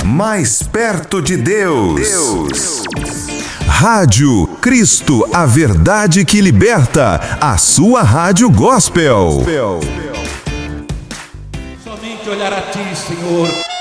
mais perto de Deus. Rádio Cristo, a verdade que liberta, a sua rádio gospel. Somente olhar a ti, Senhor.